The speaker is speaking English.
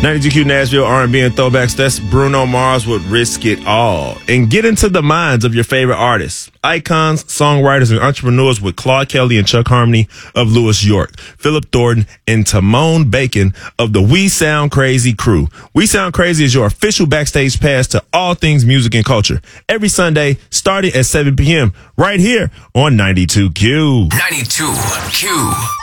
92Q Nashville R&B and throwbacks. That's Bruno Mars with Risk It All. And get into the minds of your favorite artists, icons, songwriters, and entrepreneurs with Claude Kelly and Chuck Harmony of Louis York, Philip Thornton, and Timon Bacon of the We Sound Crazy crew. We Sound Crazy is your official backstage pass to all things music and culture. Every Sunday, starting at 7 p.m. right here on 92Q. 92Q.